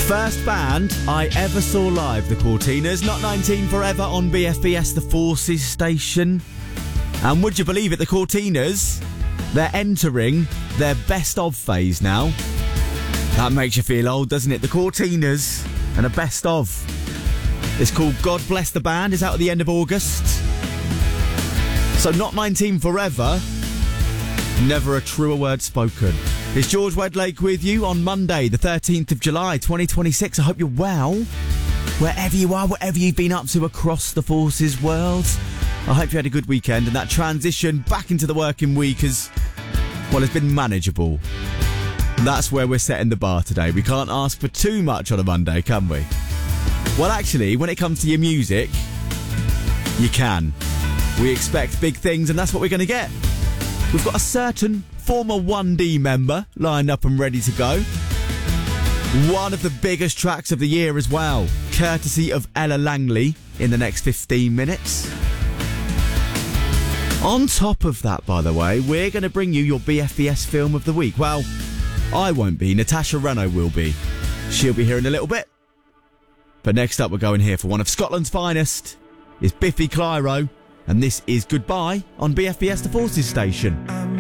First band I ever saw live, the Cortinas. Not 19 Forever on BFBS, the Forces station. And would you believe it, the Cortinas, they're entering their best of phase now. That makes you feel old, doesn't it? The Cortinas and a best of. It's called God Bless the Band. It's out at the end of August. So Not 19 Forever, never a truer word spoken. It's George Wedlake with you on Monday, the 13th of July, 2026. I hope you're well, wherever you are, whatever you've been up to across the Forces world. I hope you had a good weekend, and that transition back into the working week has been manageable. And that's where we're setting the bar today. We can't ask for too much on a Monday, can we? Well, actually, when it comes to your music, you can. We expect big things, and that's what we're going to get. We've got a certain former 1D member lined up and ready to go. One of the biggest tracks of the year as well, courtesy of Ella Langley, in the next 15 minutes. On top of that, by the way, we're going to bring you your BFBS film of the week. Well, I won't be. Natasha Renault will be. She'll be here in a little bit. But next up, we're going here for one of Scotland's finest. It's Biffy Clyro, and this is Goodbye on BFBS, the Forces station.